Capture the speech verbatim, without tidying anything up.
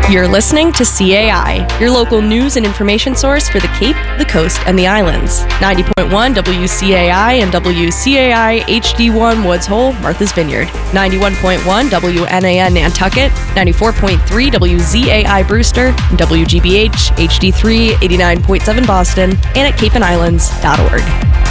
You're listening to C A I, your local news and information source for the Cape, the Coast, and the Islands. ninety point one W C A I and W C A I H D one Woods Hole, Martha's Vineyard. ninety-one point one W N A N Nantucket, ninety-four point three W Z A I Brewster, and W G B H H D three eighty-nine point seven Boston, and at cape and islands dot org.